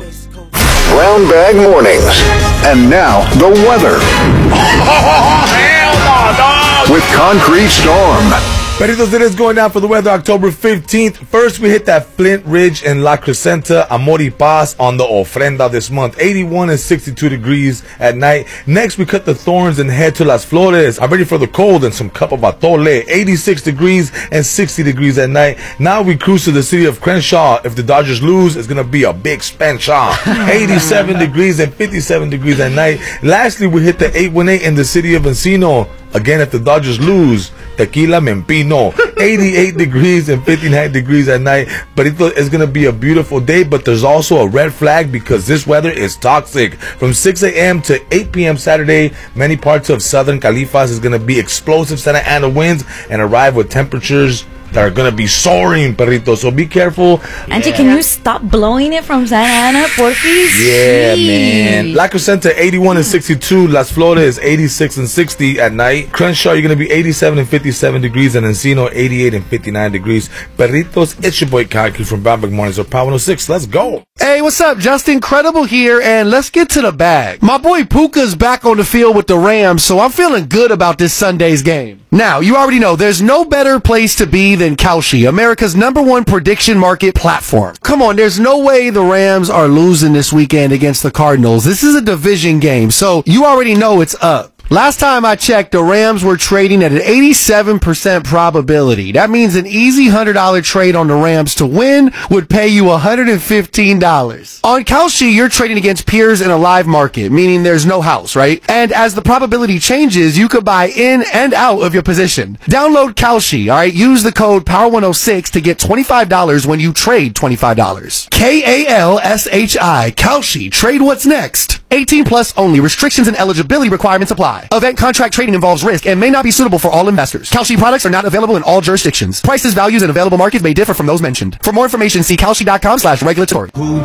Brown Bag Mornings. And now, the weather. Hell no, dog! With Concrete Storm. Peritos, it is going down for the weather October 15th. First, we hit that Flint Ridge and La Crescenta, Amor y Paz on the Ofrenda this month. 81 and 62 degrees at night. Next, we cut the Thorns and head to Las Flores. I'm ready for the cold and some cup of atole. 86 degrees and 60 degrees at night. Now we cruise to the city of Crenshaw. If the Dodgers lose, it's going to be a big Spenshaw. 87 degrees and 57 degrees at night. Lastly, we hit the 818 in the city of Encino. Again, if the Dodgers lose, Tequila Mempino. 88 degrees and 59 degrees at night. But it's going to be a beautiful day, but there's also a red flag because this weather is toxic. From 6 a.m. to 8 p.m. Saturday, many parts of southern Califas is going to be explosive Santa Ana winds and arrive with temperatures that are going to be soaring, perrito. So be careful. Angie, can you stop blowing it from Santa Ana, porfis? Yeah, man. La Crescenta, 81 and 62. Las Flores, 86 and 60 at night. Crenshaw, you're going to be 87 and 57 degrees. And Encino, 88 and 59 degrees. Perritos, it's your boy Kaki from Brown Bag Mornings or Power 106. Let's go. Hey, what's up? Justin Credible here, and let's get to the bag. My boy Puka's back on the field with the Rams, so I'm feeling good about this Sunday's game. Now, you already know there's no better place to be than Kalshi, America's #1 prediction market platform. Come on, there's no way the Rams are losing this weekend against the Cardinals. This is a division game, so you already know it's up. Last time I checked, the Rams were trading at an 87% probability. That means an easy $100 trade on the Rams to win would pay you $115. On Kalshi, you're trading against peers in a live market, meaning there's no house, right? And as the probability changes, you could buy in and out of your position. Download Kalshi, all right? Use the code POWER106 to get $25 when you trade $25. Kalshi, Kalshi. Trade what's next. 18 plus only. Restrictions and eligibility requirements apply. Event contract trading involves risk and may not be suitable for all investors. Kalshi products are not available in all jurisdictions. Prices, values, and available markets may differ from those mentioned. For more information, see kalshi.com/regulatory.